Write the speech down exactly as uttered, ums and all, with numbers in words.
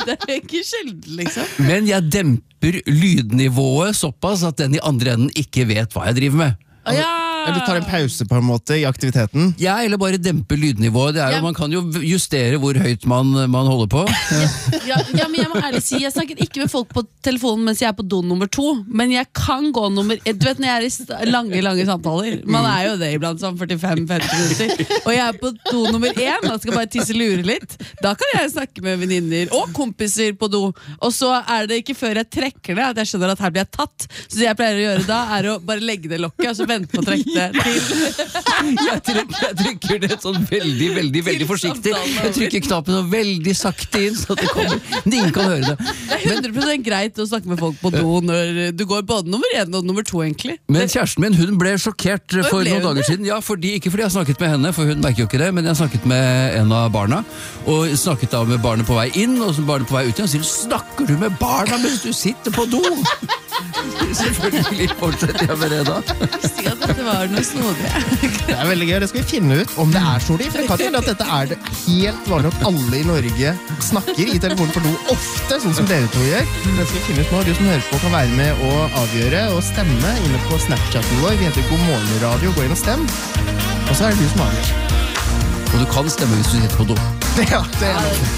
Det er ikke sjelden, liksom. Men jeg demper lydnivået såpass at den i andre enden ikke vet hva jeg driver med. Å, ja. Eller du tar en pause på en måte i aktiviteten. Ja, eller bare dempe lydnivået. Det er jo, Ja. Man kan jo justere hvor høyt man, man holder på. Ja, ja, men jeg må ærlig si, jeg snakker ikke med folk på telefonen mens jeg er på do nummer to, men jeg kan gå nummer Du vet når jeg er i st- lange, lange samtaler, man er jo det iblant sånn førtifem til femti minutter, og jeg er på do nummer én, og skal bare tisse lure litt, da kan jeg snakke med venninner og kompiser på do, og så er det ikke før jeg trekker det at jeg skjønner at her blir jeg tatt, så det jeg pleier å gjøre da er å bare legge det lokket, og så vente på å trekke det til Jeg trykker, jeg trykker det sånn veldig, veldig, veldig forsiktig. Jeg trykker knappen og veldig sakte inn, så at det kommer. Ingen kan høre det. Det er hundre prosent greit å snakke med folk på do når du går både nummer én og nummer to, egentlig. Men kjæresten min, hun ble sjokkert for ble hun noen dager det? siden. Ja, fordi, ikke fordi jeg har snakket med henne, for hun merker jo ikke det, men jeg har snakket med en av barna, og snakket da med barnet på vei inn, og så barnet på vei ut igjen, og sier, snakker du med barna mens du sitter på do? Selvfølgelig fortsetter jeg med det da. Si at dette var noe snodig. Det er veldig gøy, det skal vi finne ut om det er snodig. For det kan hende at dette er det helt vanlig at alle i Norge snakker i telefonen for do ofte, sånn som dere to gjør. Det skal vi finne ut nå. Du som hører på kan være med å avgjøre og stemme inne på Snapchaten vår. Vi heter God Morgen Radio, gå inn og stem. Og så er det du som avgjør. Og du kan stemme hvis du sitter på do. Ja, det er det.